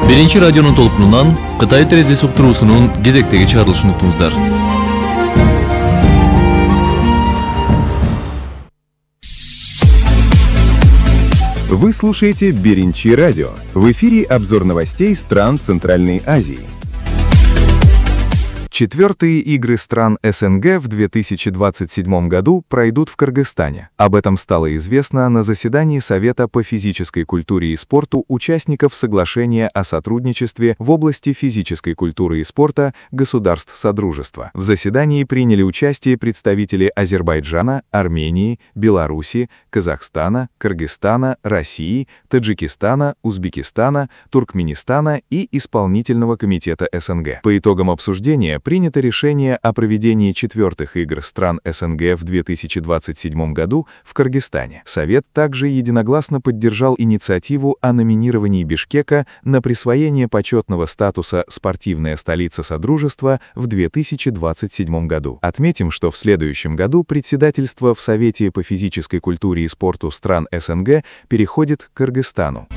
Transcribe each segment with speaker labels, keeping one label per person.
Speaker 1: Birinchi radionun толкунунан Кытай терезесі уктуруусунун кезектеги чыгарылышын уктуңуздар.
Speaker 2: Вы слушаете Беринчи радио. В эфире обзор новостей стран Центральной Азии. Четвертые игры стран СНГ в 2027 году пройдут в Кыргызстане. Об этом стало известно на заседании Совета по физической культуре и спорту участников соглашения о сотрудничестве в области физической культуры и спорта государств Содружества. В заседании приняли участие представители Азербайджана, Армении, Беларуси, Казахстана, Кыргызстана, России, Таджикистана, Узбекистана, Туркменистана и Исполнительного комитета СНГ. По итогам обсуждения принято решение о проведении четвертых игр стран СНГ в 2027 году в Кыргызстане. Совет также единогласно поддержал инициативу о номинировании Бишкека на присвоение почетного статуса «Спортивная столица Содружества» в 2027 году. Отметим, что в следующем году председательство в Совете по физической культуре и спорту стран СНГ переходит к Кыргызстану.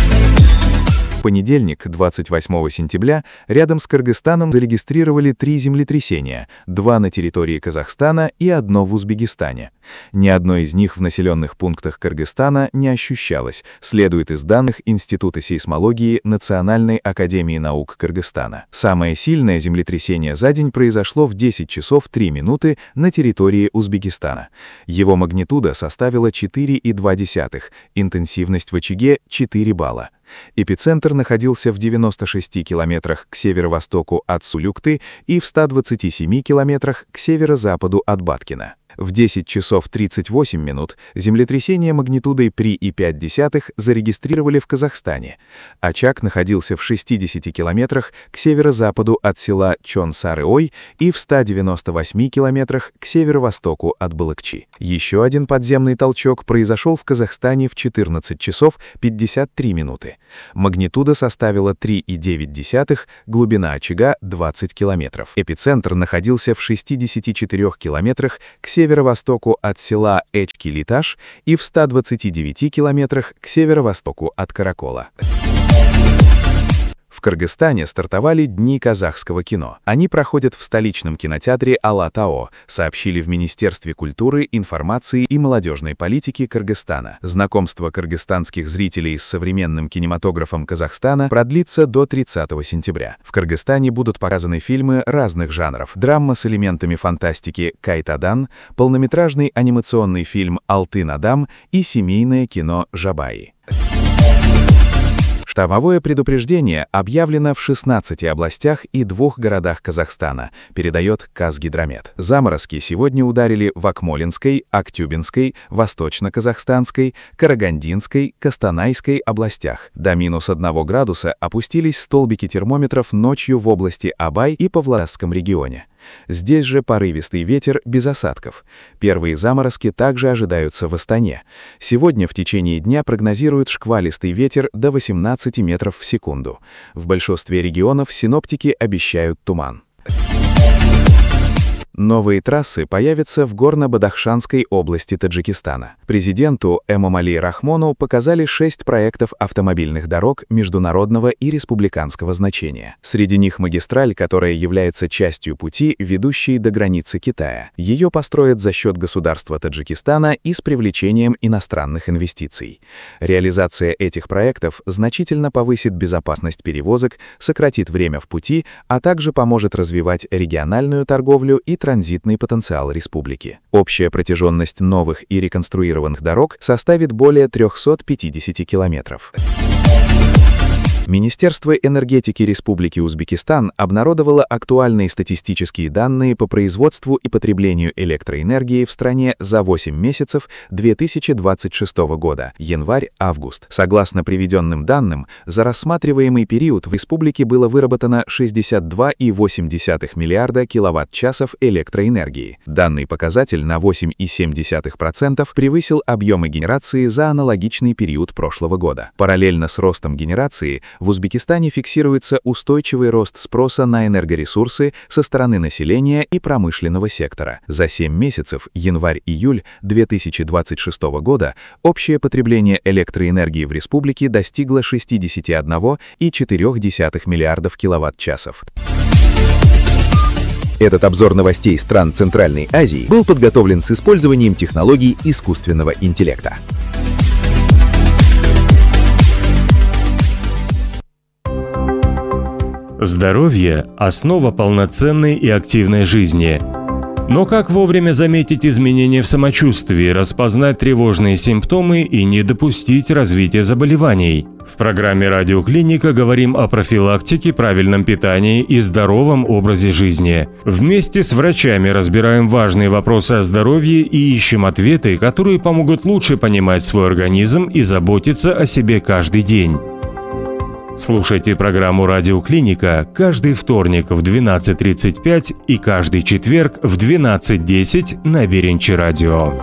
Speaker 2: В понедельник, 28 сентября, рядом с Кыргызстаном зарегистрировали 3 землетрясения, 2 на территории Казахстана и 1 в Узбекистане. Ни одно из них в населенных пунктах Кыргызстана не ощущалось, следует из данных Института сейсмологии Национальной академии наук Кыргызстана. Самое сильное землетрясение за день произошло в 10 часов 3 минуты на территории Узбекистана. Его магнитуда составила 4,2, интенсивность в очаге 4 балла. Эпицентр находился в 96 километрах к северо-востоку от Сулюкты и в 127 километрах к северо-западу от Баткина. В 10 часов 38 минут землетрясение магнитудой 3,5 зарегистрировали в Казахстане. Очаг находился в 60 километрах к северо-западу от села Чон-Сары-Ой и в 198 километрах к северо-востоку от Балыкчи. Еще один подземный толчок произошел в Казахстане в 14 часов 53 минуты. Магнитуда составила 3,9, глубина очага 20 километров. Эпицентр находился в 64 километрах к северо-востоку от села Эчки-Литаш и в 129 километрах к северо-востоку от Каракола. В Кыргызстане стартовали Дни казахского кино. Они проходят в столичном кинотеатре Алатау, сообщили в Министерстве культуры, информации и молодежной политики Кыргызстана. Знакомство кыргызстанских зрителей с современным кинематографом Казахстана продлится до 30 сентября. В Кыргызстане будут показаны фильмы разных жанров: драма с элементами фантастики «Кайтадан», полнометражный анимационный фильм «Алтын Адам» и семейное кино «Жабаи». Штормовое предупреждение объявлено в 16 областях и 2 городах Казахстана, передает Казгидромет. Заморозки сегодня ударили в Акмолинской, Актюбинской, Восточно-Казахстанской, Карагандинской, Костанайской областях. До -1 градуса опустились столбики термометров ночью в области Абай и Павлодарском регионе. Здесь же порывистый ветер без осадков. Первые заморозки также ожидаются в Астане. Сегодня в течение дня прогнозируют шквалистый ветер до 18 метров в секунду. В большинстве регионов синоптики обещают туман. Новые трассы появятся в Горно-Бадахшанской области Таджикистана. Президенту Эмомали Рахмону показали 6 проектов автомобильных дорог международного и республиканского значения. Среди них магистраль, которая является частью пути, ведущей до границы Китая. Ее построят за счет государства Таджикистана и с привлечением иностранных инвестиций. Реализация этих проектов значительно повысит безопасность перевозок, сократит время в пути, а также поможет развивать региональную торговлю и транзитный потенциал республики. Общая протяженность новых и реконструированных дорог составит более 350 километров. Министерство энергетики Республики Узбекистан обнародовало актуальные статистические данные по производству и потреблению электроэнергии в стране за 8 месяцев 2026 года, январь-август. Согласно приведенным данным, за рассматриваемый период в республике было выработано 62,8 миллиарда киловатт-часов электроэнергии. Данный показатель на 8,7% превысил объемы генерации за аналогичный период прошлого года. Параллельно с ростом генерации в Узбекистане фиксируется устойчивый рост спроса на энергоресурсы со стороны населения и промышленного сектора. За 7 месяцев, январь-июль 2026 года, общее потребление электроэнергии в республике достигло 61,4 миллиардов киловатт-часов. Этот обзор новостей стран Центральной Азии был подготовлен с использованием технологий искусственного интеллекта.
Speaker 3: Здоровье – основа полноценной и активной жизни. Но как вовремя заметить изменения в самочувствии, распознать тревожные симптомы и не допустить развития заболеваний? В программе «Радиоклиника» говорим о профилактике, правильном питании и здоровом образе жизни. Вместе с врачами разбираем важные вопросы о здоровье и ищем ответы, которые помогут лучше понимать свой организм и заботиться о себе каждый день. Слушайте программу «Радиоклиника» каждый вторник в 12:35 и каждый четверг в 12:10 на Беренчи радио.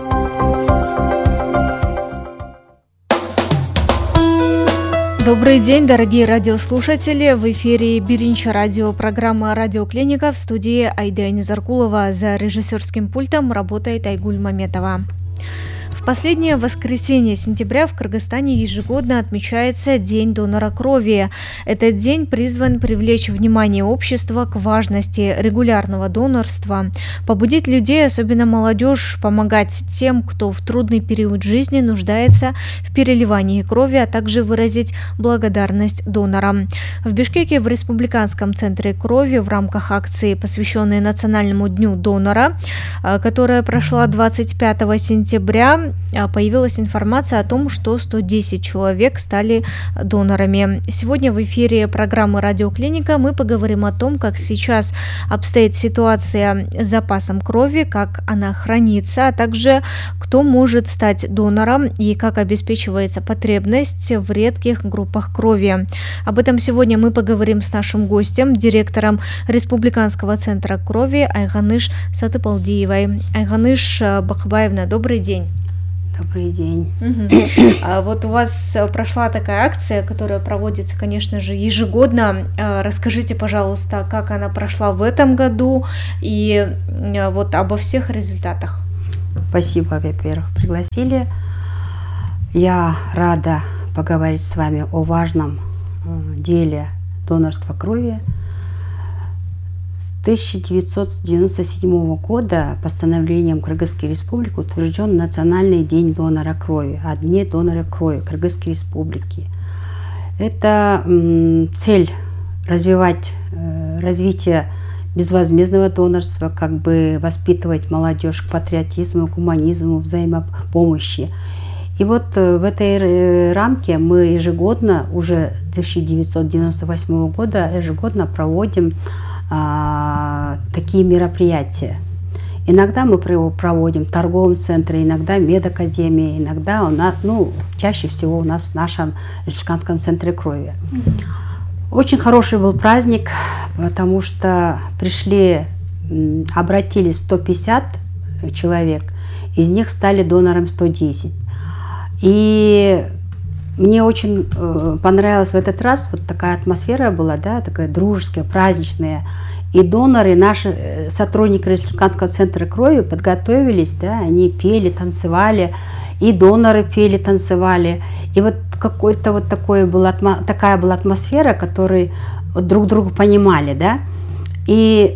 Speaker 4: Добрый день, дорогие радиослушатели! В эфире Беренчи радио, программа «Радиоклиника», в студии Айда Низаркулова. За режиссерским пультом работает Айгуль Маметова. В последнее воскресенье сентября в Кыргызстане ежегодно отмечается День донора крови. Этот день призван привлечь внимание общества к важности регулярного донорства, побудить людей, особенно молодежь, помогать тем, кто в трудный период жизни нуждается в переливании крови, а также выразить благодарность донорам. В Бишкеке в Республиканском центре крови в рамках акции, посвященной Национальному дню донора, которая прошла 25 сентября, появилась информация о том, что 110 человек стали донорами. Сегодня в эфире программы «Радиоклиника» мы поговорим о том, как сейчас обстоит ситуация с запасом крови, как она хранится, а также кто может стать донором и как обеспечивается потребность в редких группах крови. Об этом сегодня мы поговорим с нашим гостем, директором Республиканского центра крови Айганыш Сатыпалдиевой. Айганыш Бакбаевна, добрый день.
Speaker 5: Добрый день.
Speaker 4: Вот у вас прошла такая акция, которая проводится, конечно же, ежегодно. Расскажите, пожалуйста, как она прошла в этом году и вот обо всех результатах.
Speaker 5: Спасибо, во-первых, пригласили. Я рада поговорить с вами о важном деле донорства крови. С 1997 года постановлением Кыргызской Республики утвержден Национальный день донора крови, о дне донора крови Кыргызской Республики. Это цель развивать развитие безвозмездного донорства, как бы воспитывать молодежь к патриотизму, гуманизму, взаимопомощи. И вот в этой рамке мы ежегодно, уже 1998 года, ежегодно проводим такие мероприятия. Иногда мы проводим в торговом центре, иногда в медакадемии, иногда у нас, чаще всего у нас в нашем Республиканском центре крови. Очень хороший был праздник, потому что обратились 150 человек, из них стали донором 110. И мне очень понравилась в этот раз вот такая атмосфера была, да, такая дружеская, праздничная. И доноры, наши сотрудники Республиканского центра крови подготовились, да, они пели, танцевали, и доноры пели, танцевали. И вот какой-то вот такая была атмосфера, которой друг друга понимали, да. И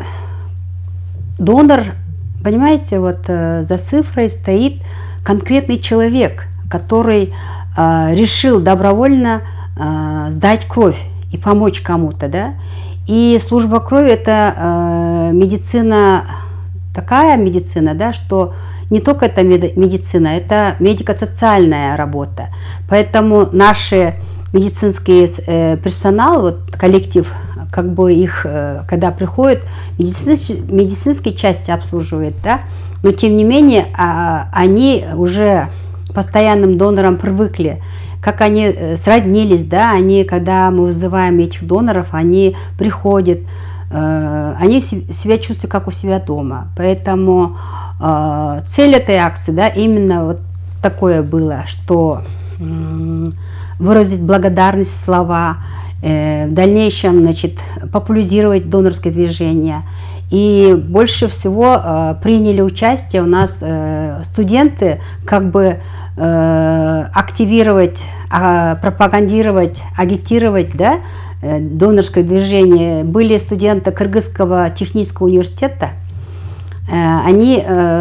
Speaker 5: донор, понимаете, вот за цифрой стоит конкретный человек, который решил добровольно сдать кровь и помочь кому-то, да. И служба крови – это медицина, такая медицина, да, что не только это медицина, это медико-социальная работа. Поэтому наши медицинский персонал, вот коллектив, как бы их, когда приходят, медицинские части обслуживают, да, но тем не менее они уже постоянным донорам привыкли, как они сроднились, да, когда мы вызываем этих доноров, они приходят, они себя чувствуют как у себя дома. Поэтому цель этой акции, да, именно вот такое было, что выразить благодарность, слова, в дальнейшем, значит, популяризировать донорское движение. И больше всего приняли участие у нас студенты, как бы активировать, пропагандировать, агитировать, да, донорское движение. Были студенты Кыргызского технического университета. Они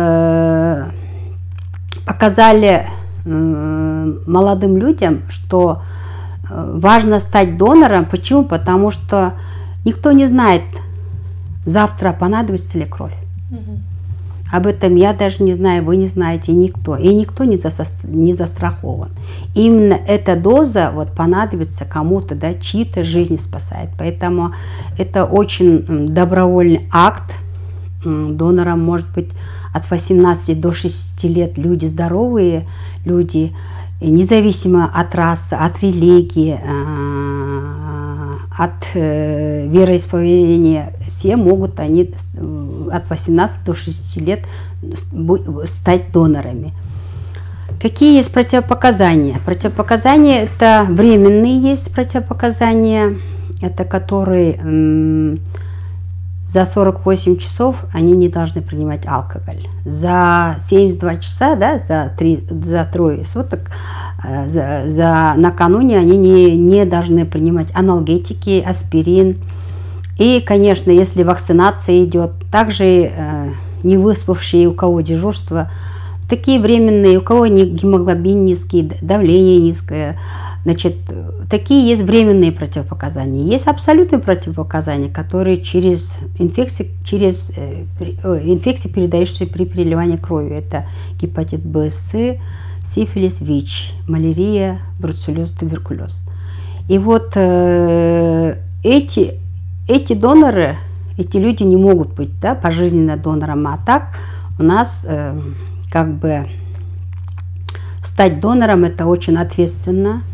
Speaker 5: показали молодым людям, что важно стать донором. Почему? Потому что никто не знает, завтра понадобится ли кровь. Об этом я даже не знаю, вы не знаете, никто. И никто не застрахован. Именно эта доза вот понадобится кому-то, да, чьи-то жизни спасает. Поэтому это очень добровольный акт. Донором может быть от 18 до 60 лет люди здоровые, люди, независимо от расы, от религии, от вероисповедания, все могут они от 18 до 60 лет стать донорами. Какие есть противопоказания? Противопоказания – это временные есть противопоказания, это которые за 48 часов они не должны принимать алкоголь. За 72 часа, да, за трое суток, накануне они не должны принимать анальгетики, аспирин. И, конечно, если вакцинация идет, также не выспавшие, у кого дежурство, такие временные, у кого гемоглобин низкий, давление низкое, значит, такие есть временные противопоказания. Есть абсолютные противопоказания, которые через инфекции, передающиеся при переливании крови. Это гепатит Б, С, сифилис, ВИЧ, малярия, бруцеллез, туберкулез. И вот эти доноры, эти люди не могут быть, да, пожизненно донором. А так у нас как бы стать донором – это очень ответственно,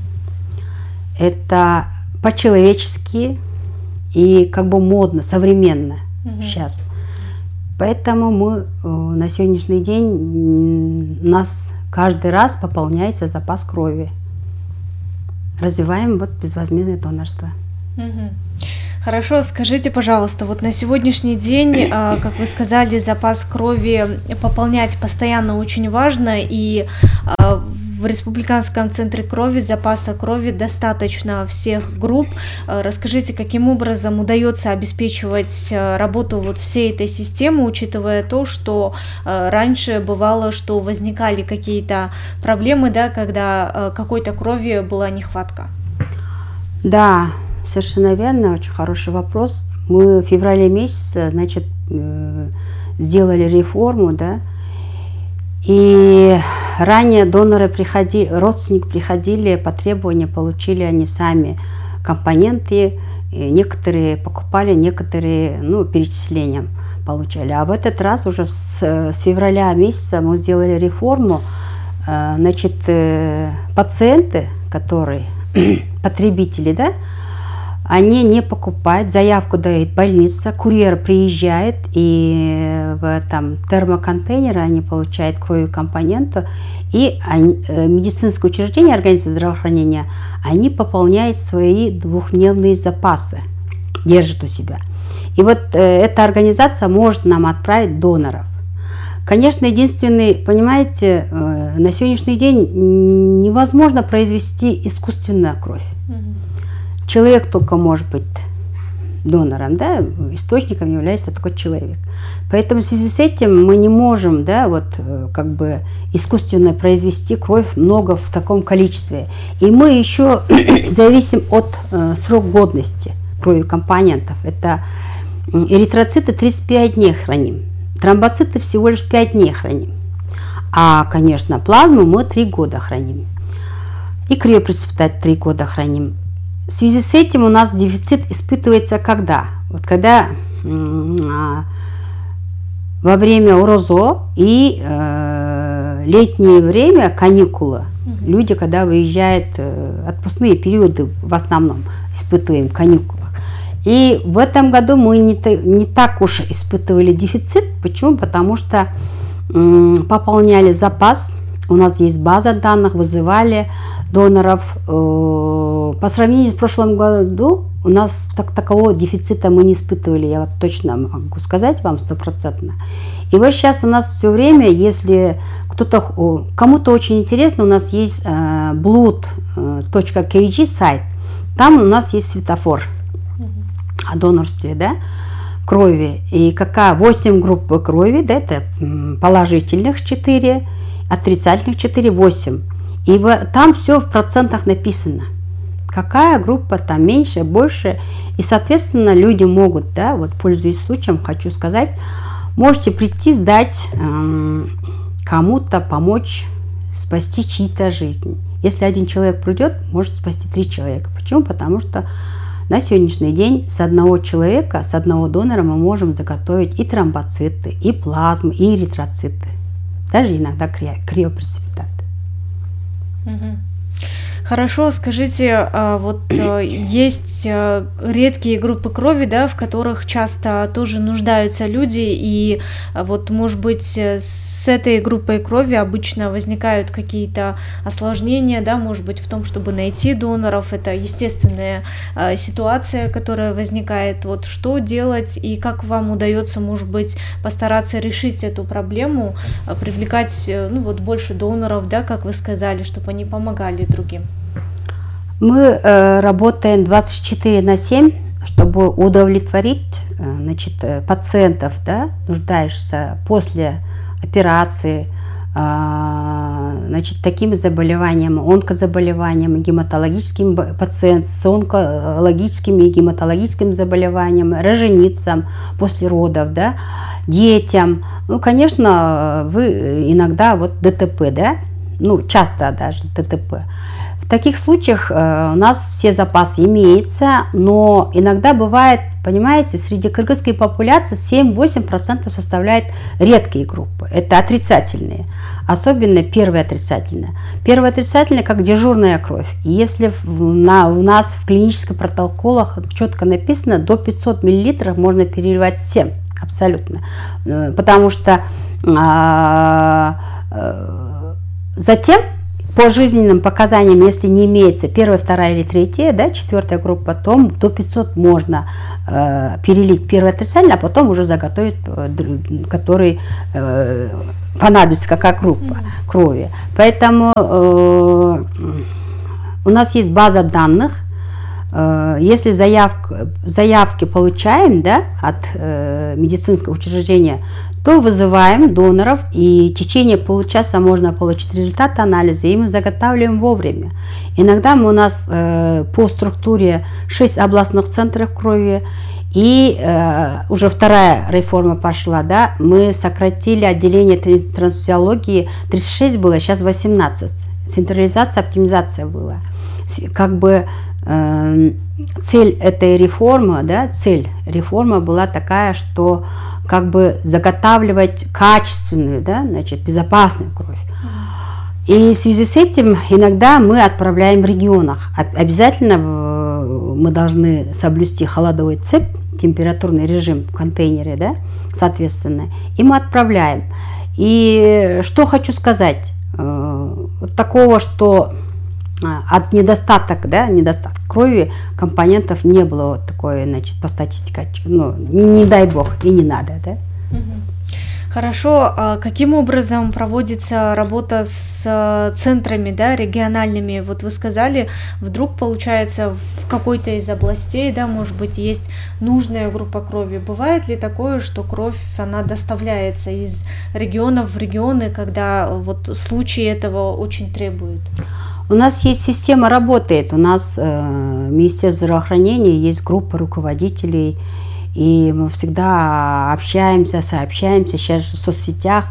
Speaker 5: это по-человечески и как бы модно, современно сейчас. Поэтому мы на сегодняшний день у нас каждый раз пополняется запас крови. Развиваем вот безвозмездное донорство.
Speaker 4: Хорошо, скажите, пожалуйста, вот на сегодняшний день, как вы сказали, запас крови пополнять постоянно очень важно, и в Республиканском центре крови запаса крови достаточно всех групп. Расскажите, каким образом удается обеспечивать работу вот всей этой системы, учитывая то, что раньше бывало, что возникали какие-то проблемы, да, когда какой-то крови была нехватка?
Speaker 5: Да, совершенно верно, очень хороший вопрос. Мы в феврале месяце, значит, сделали реформу, да, и ранее доноры родственники приходили по требованию, получили они сами компоненты, некоторые покупали, некоторые, перечислением получали. А в этот раз уже с февраля месяца мы сделали реформу, значит, пациенты, которые, потребители, да, они не покупают, заявку дает больница, курьер приезжает, и в этом термоконтейнере они получают кровью компоненту, и медицинское учреждение, организация здравоохранения, они пополняют свои двухдневные запасы, держат у себя. И вот эта организация может нам отправить доноров. Конечно, единственный, понимаете, на сегодняшний день невозможно произвести искусственно кровь. Человек только может быть донором, да, источником является только человек. Поэтому в связи с этим мы не можем, да, вот как бы искусственно произвести кровь много в таком количестве. И мы еще зависим от срока годности крови компонентов. Это эритроциты 35 дней храним, тромбоциты всего лишь 5 дней храним. А, конечно, плазму мы 3 года храним. И криопреципитат 3 года храним. В связи с этим у нас дефицит испытывается когда? Вот когда во время УРОЗО и летнее время, каникулы, люди, когда выезжают, отпускные периоды в основном испытываем каникулы. И в этом году мы не так уж испытывали дефицит. Почему? Потому что пополняли запас, у нас есть база данных, вызывали доноров. По сравнению с прошлым году у нас такового дефицита мы не испытывали, я вот точно могу сказать вам 100%. И вот сейчас у нас все время, если кому-то очень интересно, у нас есть blood.kg сайт, там у нас есть светофор о донорстве, да, крови. И 8 групп крови, да, это положительных 4, отрицательных 4, 8. И там все в процентах написано. Какая группа там меньше, больше. И, соответственно, люди могут, да, вот пользуясь случаем, хочу сказать, можете прийти, сдать, кому-то помочь, спасти чьи-то жизни. Если один человек придет, может спасти 3 человека. Почему? Потому что на сегодняшний день с одного человека, с одного донора мы можем заготовить и тромбоциты, и плазму, и эритроциты. Даже иногда криопреципитаты.
Speaker 4: Хорошо, скажите, вот есть редкие группы крови, да, в которых часто тоже нуждаются люди, и вот, может быть, с этой группой крови обычно возникают какие-то осложнения, да, может быть, в том, чтобы найти доноров, это естественная ситуация, которая возникает. Вот что делать и как вам удается, может быть, постараться решить эту проблему, привлекать, ну, вот больше доноров, да, как вы сказали, чтобы они помогали другим?
Speaker 5: Мы работаем 24/7, чтобы удовлетворить, значит, пациентов, да, нуждающихся после операции, значит, такими заболеваниями, онкозаболеваниями, гематологическим пациентам с онкологическими и гематологическими заболеваниями, роженицам после родов, да, детям. Ну, конечно, вы иногда вот ДТП, да, ну, часто даже ДТП. В таких случаях у нас все запасы имеются, но иногда бывает, понимаете, среди кыргызской популяции 7-8% составляет редкие группы. Это отрицательные, особенно первые отрицательные. Первые отрицательные как дежурная кровь. И если у нас в клинических протоколах четко написано, до 500 мл можно переливать всем, абсолютно. Потому что затем по жизненным показаниям, если не имеется первая, вторая или третья, да, 4-я группа, то до 500 можно перелить первый отрицательный, а потом уже заготовить, который понадобится какая группа крови. Поэтому у нас есть база данных. Если заявки получаем, да, от медицинского учреждения, то вызываем доноров, и в течение получаса можно получить результаты анализа, и мы заготавливаем вовремя. Иногда у нас по структуре 6 областных центров крови, и уже вторая реформа пошла, да, мы сократили отделение трансфузиологии, 36 было, сейчас 18. Централизация, оптимизация была. Как бы цель этой реформы, да, цель реформы была такая, что как бы заготавливать качественную, да, значит, безопасную кровь. И в связи с этим иногда мы отправляем в регионах. Обязательно мы должны соблюсти холодовой цепь, температурный режим в контейнере, да, соответственно, и мы отправляем. И что хочу сказать, вот такого, что от недостатка крови компонентов не было вот такое, значит, по статистике, ну, не дай бог, и не надо, да.
Speaker 4: Хорошо, а каким образом проводится работа с центрами, да, региональными? Вот вы сказали, вдруг получается в какой-то из областей, да, может быть, есть нужная группа крови. Бывает ли такое, что кровь, она доставляется из регионов в регионы, когда вот случаи этого очень требуют?
Speaker 5: У нас есть система, работает. У нас в Министерстве здравоохранения есть группа руководителей, и мы всегда общаемся, сообщаемся сейчас в соцсетях.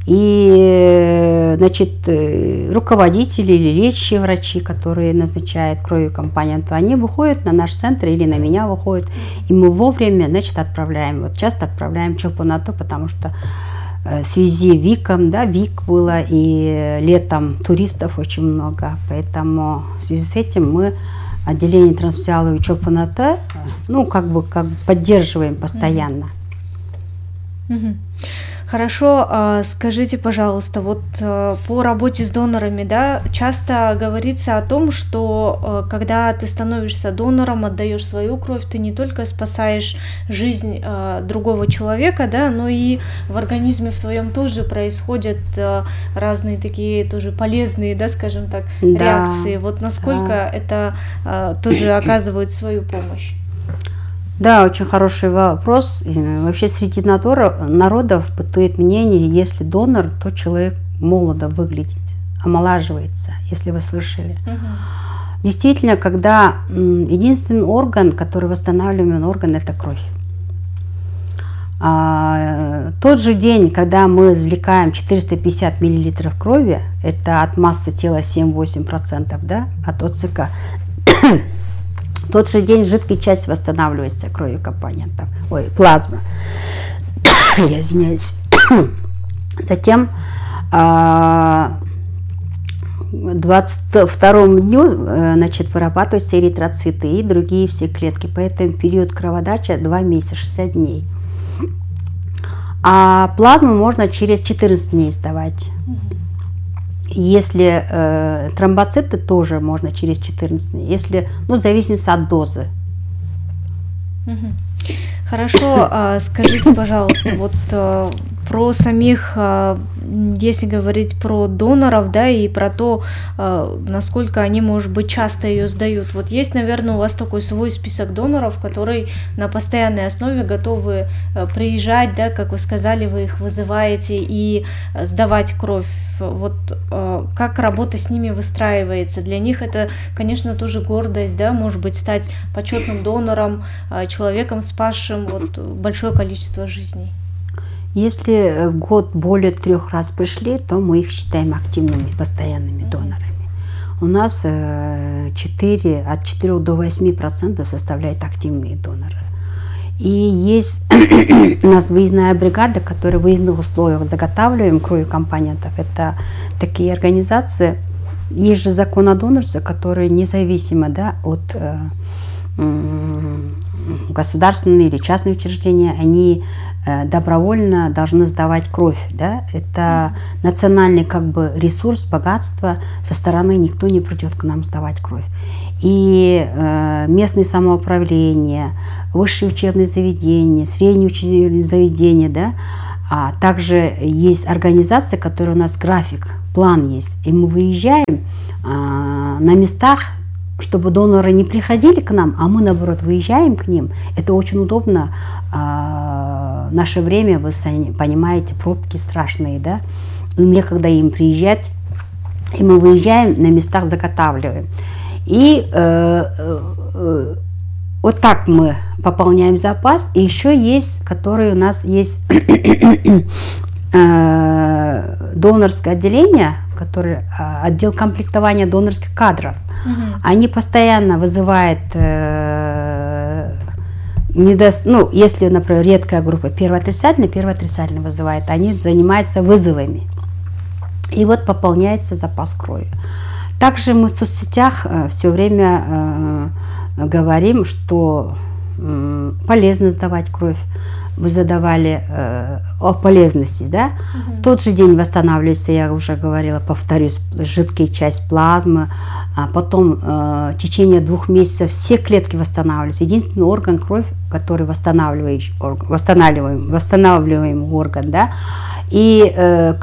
Speaker 5: И, значит, руководители или лечащие врачи, которые назначают кровью компонентов, они выходят на наш центр или на меня выходят, и мы вовремя, значит, отправляем. Вот часто отправляем Чолпонату, потому что в связи с ВИКом, да, ВИК было, и летом туристов очень много, поэтому в связи с этим мы отделение трансфузиологии Чолпоната, ну, как бы поддерживаем постоянно.
Speaker 4: Хорошо, скажите, пожалуйста, вот по работе с донорами, да, часто говорится о том, что когда ты становишься донором, отдаешь свою кровь, ты не только спасаешь жизнь другого человека, да, но и в организме в твоем тоже происходят разные такие тоже полезные, да, скажем так, реакции. Вот насколько это тоже оказывает свою помощь?
Speaker 5: Да, очень хороший вопрос. Вообще среди народов бытует мнение, если донор, то человек молодо выглядит, омолаживается, если вы слышали. Действительно, когда единственный орган, который восстанавливаемый орган, это кровь. Тот же день, когда мы извлекаем 450 мл крови, это от массы тела 7-8%, да, от ОЦК, в тот же день жидкая часть восстанавливается кровью компонентов, плазма. Я извиняюсь. Затем 22-му дню, значит, вырабатываются эритроциты и другие все клетки. Поэтому период кроводачи 2 месяца, 60 дней. А плазму можно через 14 дней сдавать. Если тромбоциты тоже можно через 14 дней, если, в зависимости от дозы.
Speaker 4: Хорошо, скажите, пожалуйста, вот про самих, если говорить про доноров, да, и про то, насколько они, может быть, часто ее сдают. Вот есть, наверное, у вас такой свой список доноров, которые на постоянной основе готовы приезжать, да, как вы сказали, вы их вызываете и сдавать кровь. Вот как работа с ними выстраивается? Для них это, конечно, тоже гордость, да, может быть, стать почетным донором, человеком, спасшим вот большое количество жизней.
Speaker 5: Если в год более 3 раз пришли, то мы их считаем активными, постоянными донорами. У нас от 4 до 8% составляют активные доноры. И есть у нас выездная бригада, которая в выездных условиях заготавливаем кровь компонентов. Это такие организации. Есть же закон о донорстве, который независимо, да, от государственные или частные учреждения, они добровольно должны сдавать кровь. Да? Это национальный ресурс, богатство. Со стороны никто не придет к нам сдавать кровь. И местные самоуправления, высшие учебные заведения, средние учебные заведения, да? А также есть организации, которые у нас график, план есть. И мы выезжаем на местах, чтобы доноры не приходили к нам, а мы, наоборот, выезжаем к ним. Это очень удобно. В наше время, вы понимаете, пробки страшные, да? Некогда им приезжать, и мы выезжаем, на местах заготавливаем. И вот так мы пополняем запас. И еще есть, которые у нас есть донорское отделение, отдел комплектования донорских кадров. Они постоянно вызывают, если, например, редкая группа первый отрицательный вызывает, они занимаются вызовами. И вот пополняется запас крови. Также мы в соцсетях все время говорим, что полезно сдавать кровь. Вы задавали о полезности, да? В тот же день восстанавливается, я уже говорила, повторюсь, жидкая часть плазмы, а потом в течение 2 месяцев все клетки восстанавливаются. Единственный орган кровь, который восстанавливаемый орган, да? И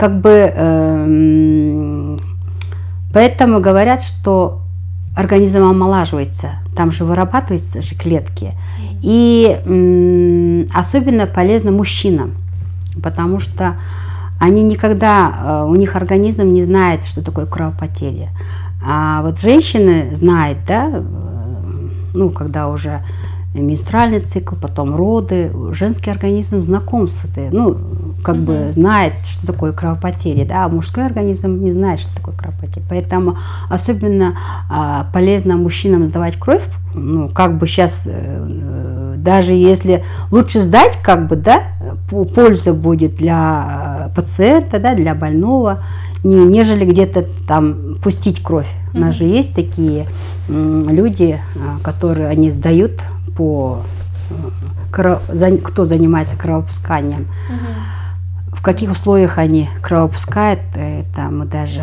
Speaker 5: поэтому говорят, что организм омолаживается, там же вырабатываются же клетки. И особенно полезно мужчинам, потому что они никогда, у них организм не знает, что такое кровопотеря. А вот женщины знают, да, когда уже менструальный цикл, потом роды, женский организм знаком с этой, знает, что такое кровопотеря, да, а мужской организм не знает, что такое кровопотеря. Поэтому особенно полезно мужчинам сдавать кровь, сейчас, даже если лучше сдать, польза будет для пациента, да, для больного, нежели где-то там пустить кровь. У нас же есть такие люди, которые они сдают кто занимается кровопусканием. В каких условиях они кровопускают, это мы даже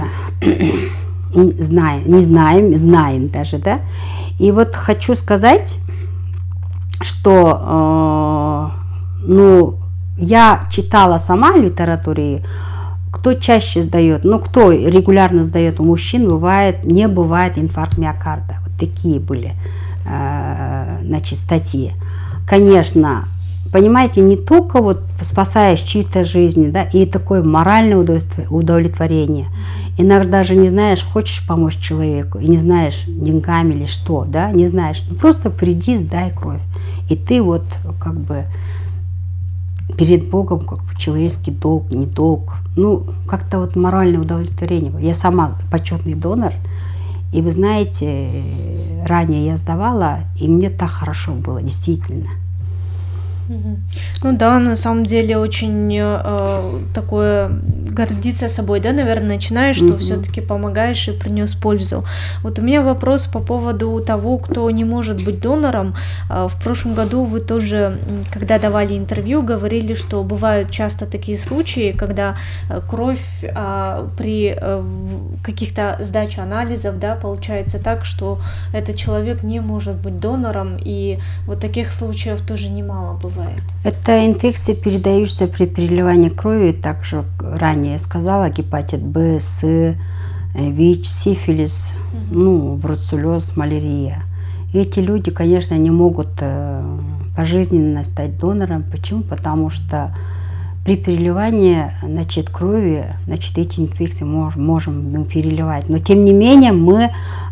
Speaker 5: знаем даже, да. И вот хочу сказать, что, я читала сама в литературе, кто чаще сдает, кто регулярно сдает, у мужчин не бывает инфаркт миокарда. Вот такие были, статьи. Конечно, понимаете, не только вот спасаешь чьи-то жизни, да, и такое моральное удовлетворение. Иногда даже не знаешь, хочешь помочь человеку, и не знаешь, деньгами или что, да, не знаешь. Просто приди, сдай кровь. И ты вот как бы перед Богом как бы человеческий долг, не долг. Как-то вот моральное удовлетворение. Я сама почетный донор. И вы знаете, ранее я сдавала, и мне так хорошо было, действительно.
Speaker 4: На самом деле очень такое гордиться собой, да, наверное, начинаешь, что все-таки помогаешь и принес пользу. Вот у меня вопрос по поводу того, кто не может быть донором. В прошлом году вы тоже, когда давали интервью, говорили, что бывают часто такие случаи, когда кровь при каких-то сдаче анализов, да, получается так, что этот человек не может быть донором, и вот таких случаев тоже немало бывает.
Speaker 5: Это инфекции, передающиеся при переливании крови, также ранее я сказала, гепатит Б, С, ВИЧ, сифилис, бруцеллез, малярия. И эти люди, конечно, не могут пожизненно стать донором. Почему? Потому что при переливании, крови, эти инфекции можем переливать. Но тем не менее мы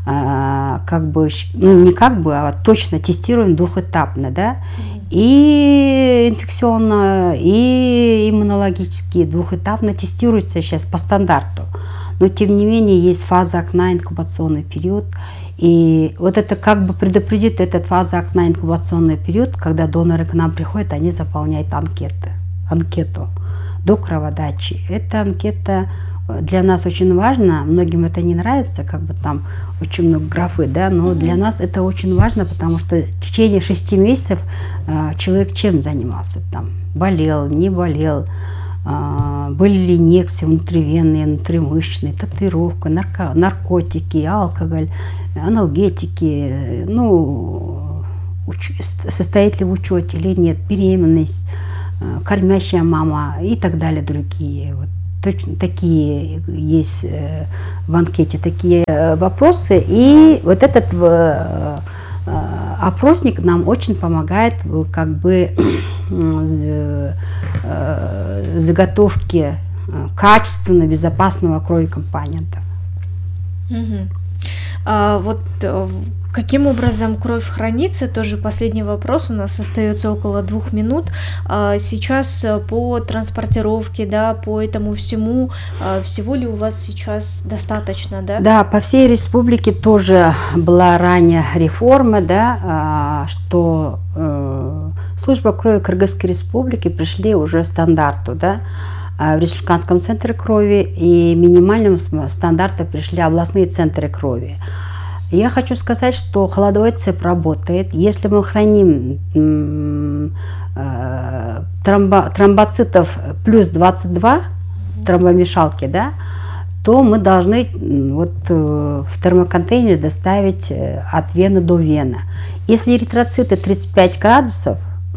Speaker 5: точно тестируем двухэтапно, да, и инфекционно, и иммунологически двухэтапно тестируется сейчас по стандарту. Но тем не менее есть фаза окна, инкубационный период. И вот это как бы предупредит этот фаза окна, инкубационный период, когда доноры к нам приходят, они заполняют анкету до кроводачи. Эта анкета для нас очень важна, многим это не нравится, как бы там очень много графы, да, но для нас это очень важно, потому что в течение 6 месяцев человек чем занимался там, болел, не болел, были ли инъекции внутривенные, внутримышечные, татуировка, наркотики, алкоголь, аналгетики, состоит ли в учете или нет, беременность, кормящая мама и так далее, другие. Вот точно такие есть в анкете, такие вопросы. И вот этот опросник нам очень помогает как бы заготовке качественно безопасного крови-компонентов.
Speaker 4: Каким образом кровь хранится? Тоже последний вопрос, у нас остается около 2 минут. Сейчас по транспортировке, да, по этому всему, всего ли у вас сейчас достаточно, да?
Speaker 5: Да, по всей республике тоже была ранее реформа, да, что служба крови Кыргызской республики пришли уже к стандарту, да, в республиканском центре крови, и минимальным стандартом пришли областные центры крови. Я хочу сказать, что холодовой цепь работает. Если мы храним тромбоцитов плюс 22 в тромбомешалке, да, то мы должны в термоконтейнере доставить от вены до вены. Если эритроциты 35 градусов,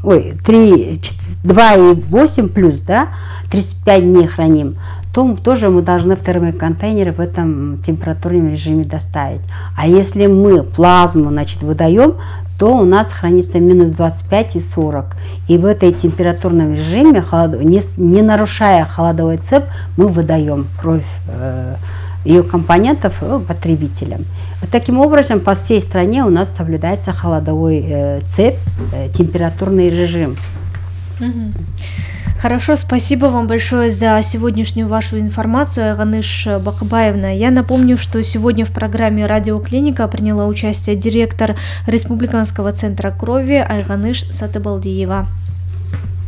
Speaker 5: 2,8 плюс, да, 35 дней храним, то тоже мы должны в термоконтейнере в этом температурном режиме доставить. А если мы плазму, выдаем, то у нас хранится минус 25 и 40. И в этой температурном режиме, не нарушая холодовой цепь, мы выдаем кровь ее компонентов потребителям. Вот таким образом по всей стране у нас соблюдается холодовой цепь, температурный режим.
Speaker 4: Хорошо, спасибо вам большое за сегодняшнюю вашу информацию, Айганыш Бакыбаевна. Я напомню, что сегодня в программе «Радиоклиника» приняла участие директор Республиканского центра крови Айганыш Сатыбалдиева.